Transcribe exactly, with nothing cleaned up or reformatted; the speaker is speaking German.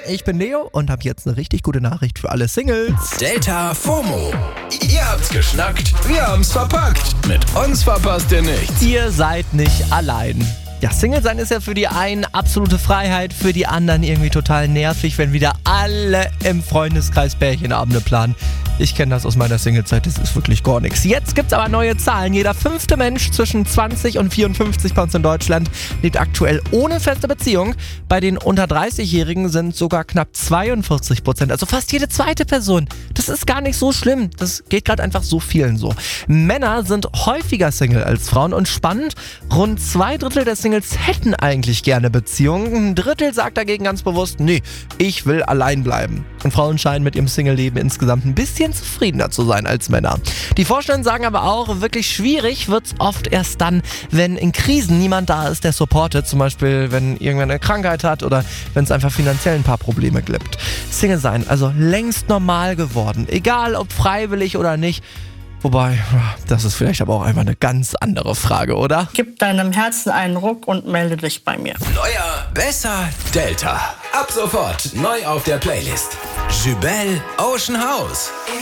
ich bin Leo und habe jetzt eine richtig gute Nachricht für alle Singles. Delta FOMO. Ihr habt's geschnackt, wir haben's verpackt. Mit uns verpasst ihr nichts. Ihr seid nicht allein. Ja, Single sein ist ja für die einen absolute Freiheit, für die anderen irgendwie total nervig, wenn wieder alle im Freundeskreis Pärchenabende planen. Ich kenne das aus meiner Singlezeit, das ist wirklich gar nichts. Jetzt gibt's aber neue Zahlen. Jeder fünfte Mensch zwischen zwanzig und vierundfünfzig bei uns in Deutschland lebt aktuell ohne feste Beziehung. Bei den unter dreißig-Jährigen sind sogar knapp zweiundvierzig Prozent, also fast jede zweite Person. Das ist gar nicht so schlimm, das geht gerade einfach so vielen so. Männer sind häufiger Single als Frauen und spannend, rund zwei Drittel der Singles hätten eigentlich gerne Beziehungen. Ein Drittel sagt dagegen ganz bewusst, nee, ich will allein bleiben. Und Frauen scheinen mit ihrem Single-Leben insgesamt ein bisschen zufriedener zu sein als Männer. Die Vorstände sagen aber auch, wirklich schwierig wird's oft erst dann, wenn in Krisen niemand da ist, der supportet. Zum Beispiel, wenn irgendwer eine Krankheit hat oder wenn es einfach finanziell ein paar Probleme gibt. Single sein, also längst normal geworden. Egal, ob freiwillig oder nicht. Wobei, das ist vielleicht aber auch einfach eine ganz andere Frage, oder? Gib deinem Herzen einen Ruck und melde dich bei mir. Neuer, besser, Delta. Ab sofort neu auf der Playlist. Jubel Ocean House.